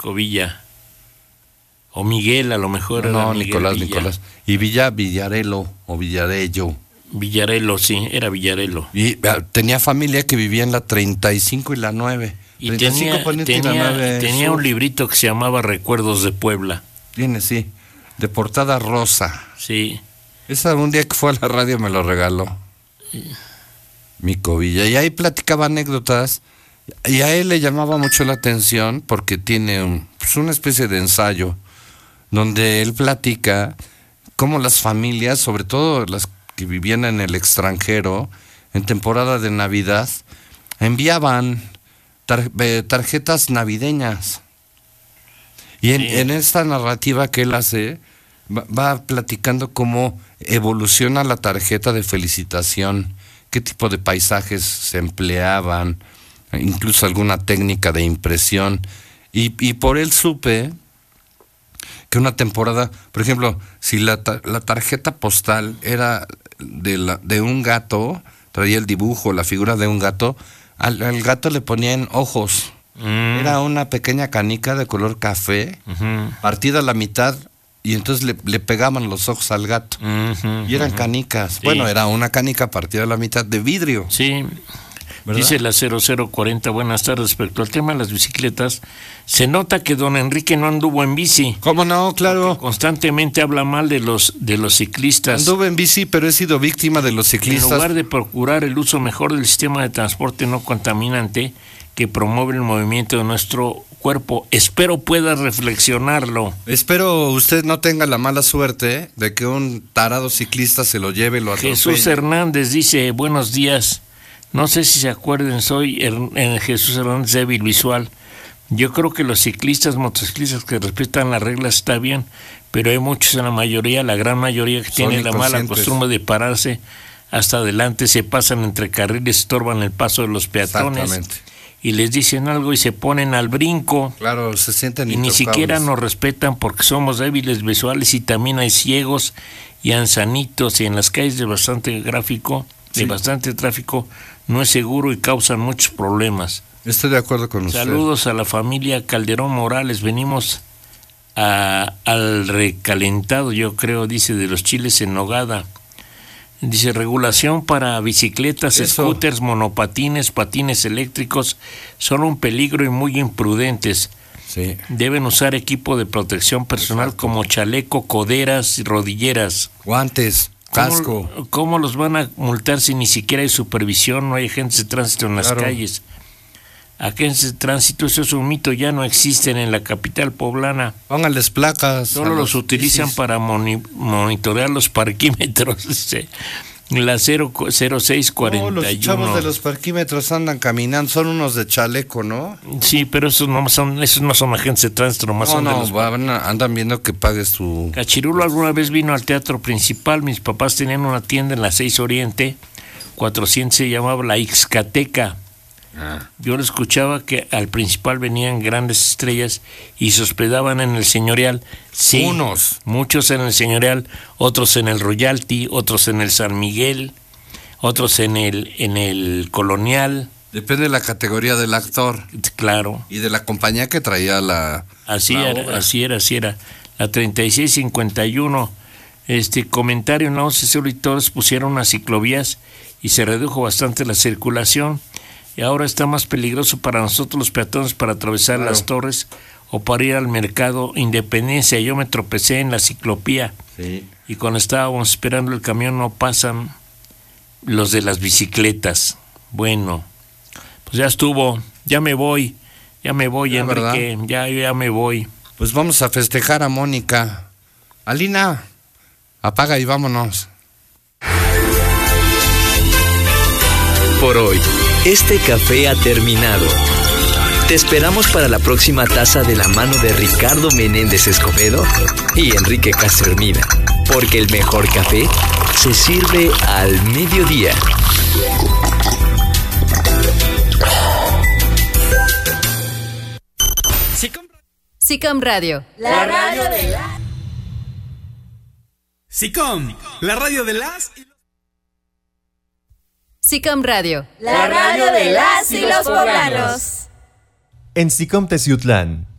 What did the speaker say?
Francisco Villa. O Miguel, a lo mejor. No, era Nicolás. Y Villarelo o Villarello. Villarelo, sí, era Villarelo. Y tenía familia que vivía en la 35 y la 9. Y tenía un librito que se llamaba Recuerdos de Puebla. Tiene, sí, de portada rosa. Sí. Esa un día que fue a la radio me lo regaló. Mico Villa. Y ahí platicaba anécdotas. Y a él le llamaba mucho la atención porque tiene una especie de ensayo donde él platica cómo las familias, sobre todo las que vivían en el extranjero, en temporada de Navidad, enviaban tarjetas navideñas. Y en esta narrativa que él hace, va platicando cómo evoluciona la tarjeta de felicitación, qué tipo de paisajes se empleaban, incluso alguna técnica de impresión. Y por él supe que una temporada, por ejemplo, si la tarjeta postal era de un gato, traía el dibujo, la figura de un gato, al gato le ponían ojos. Era una pequeña canica de color café, partida a la mitad, y entonces le pegaban los ojos al gato. Y eran canicas. Sí. Bueno, era una canica partida a la mitad de vidrio. Sí. ¿Verdad? Dice la 0040, buenas tardes. Respecto al tema de las bicicletas, se nota que don Enrique no anduvo en bici. ¿Cómo no? Claro. Constantemente habla mal de los ciclistas. Anduve en bici, pero he sido víctima de los ciclistas. En lugar de procurar el uso mejor del sistema de transporte no contaminante que promueve el movimiento de nuestro cuerpo. Espero pueda reflexionarlo. Espero usted no tenga la mala suerte de que un tarado ciclista se lo lleve, lo atropelle. Jesús Hernández dice, buenos días. No sé si se acuerden, soy Jesús Hernández, débil visual. Yo creo que los ciclistas, motociclistas que respetan las reglas está bien, pero hay muchos, en la gran mayoría que tienen la mala costumbre de pararse hasta adelante, se pasan entre carriles, estorban el paso de los peatones y les dicen algo y se ponen al brinco. Claro, se sienten y ni siquiera nos respetan porque somos débiles visuales y también hay ciegos y ancianitos y en las calles de bastante tráfico no es seguro y causan muchos problemas. Estoy de acuerdo con usted. Saludos a la familia Calderón Morales. Venimos al recalentado, yo creo, dice, de los chiles en nogada. Dice, regulación para bicicletas, scooters, monopatines, patines eléctricos, son un peligro y muy imprudentes. Sí. Deben usar equipo de protección personal como chaleco, coderas y rodilleras. Guantes. Casco. ¿Cómo los van a multar si ni siquiera hay supervisión, no hay agentes de tránsito en las calles? Agentes de tránsito, eso es un mito, ya no existen en la capital poblana. Pónganles placas. Solo los utilizan para monitorear los parquímetros. La 0641. No, los chavos de los parquímetros andan caminando, son unos de chaleco, ¿no? Sí, pero esos no son agentes de tránsito, nomás son de los... andan viendo que pagues tu... Cachirulo alguna vez vino al Teatro Principal, mis papás tenían una tienda en la 6 Oriente, 400 se llamaba La Ixcateca. Yo lo escuchaba que al Principal venían grandes estrellas y se hospedaban en el Señorial. Sí, muchos en el Señorial, otros en el Royalty, otros en el San Miguel, otros en el Colonial. Depende de la categoría del actor. Claro. Y de la compañía que traía la... Así era. La 3651, comentario en la 11 auditores pusieron unas ciclovías y se redujo bastante la circulación. Y ahora está más peligroso para nosotros los peatones para atravesar las torres o para ir al mercado Independencia. Yo me tropecé en la ciclopía y cuando estábamos esperando el camión no pasan los de las bicicletas. Bueno, pues ya estuvo, ya me voy, Enrique, ya me voy. Pues vamos a festejar a Mónica. Alina, apaga y vámonos. Por hoy, este café ha terminado. Te esperamos para la próxima taza de la mano de Ricardo Menéndez Escobedo y Enrique Castro Hermida, porque el mejor café se sirve al mediodía. SICOM Radio, la radio de las... SICOM, la radio de las... SICOM Radio, la radio de las y los poblanos. En SICOM Teciutlán